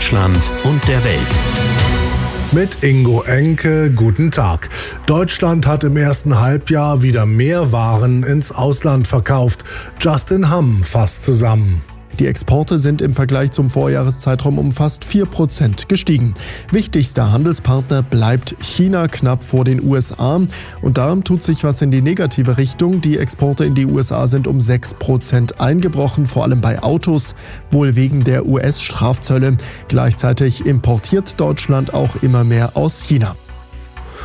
Deutschland und der Welt. Mit Ingo Enke, guten Tag. Deutschland hat im ersten Halbjahr wieder mehr Waren ins Ausland verkauft. Justin Hamm fasst zusammen. Die Exporte sind im Vergleich zum Vorjahreszeitraum um fast 4% gestiegen. Wichtigster Handelspartner bleibt China knapp vor den USA. Und da tut sich was in die negative Richtung. Die Exporte in die USA sind um 6% eingebrochen, vor allem bei Autos, wohl wegen der US-Strafzölle. Gleichzeitig importiert Deutschland auch immer mehr aus China.